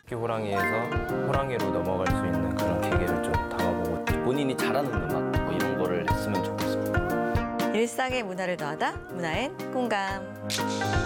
호랑이에서 호랑이로 넘어갈 수 있는 그런 계기를 좀 담아보고 본인이 잘하는 음악 뭐 이런 거를 했으면 좋겠습니다. 일상의 문화를 더하다 문화엔 공감.